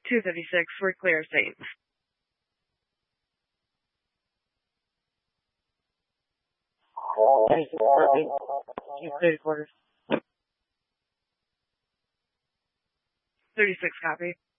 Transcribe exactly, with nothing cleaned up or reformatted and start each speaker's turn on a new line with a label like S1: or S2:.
S1: two fifty-six, we're clear, Saint. thirty quarters. thirty-six, copy.